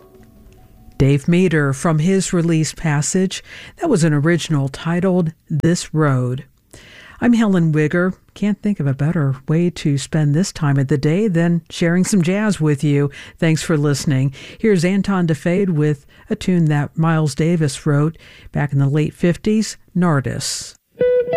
Dave Meter from his release Passage. That was an original titled This Road. I'm Helen Wigger. Can't think of a better way to spend this time of the day than sharing some jazz with you. Thanks for listening. Here's Anton DeFade with a tune that Miles Davis wrote back in the late 50s, Nardis.